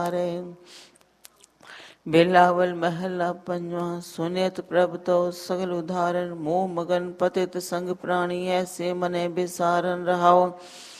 ਬਿਲਾਵਲ ਮਹਲਾ ਪੰਜਵਾਂ। ਸੁਨਿਤ ਪ੍ਰਭ ਤੋ ਸਗਲ ਉਦਾਹਰਨ, ਮੋਹ ਮਗਨ ਪਤਿਤ ਸੰਗ ਪ੍ਰਾਣੀ, ਐਸੇ ਮਨੇ ਬਿਸਾਰਨ ਰਹਾਓ।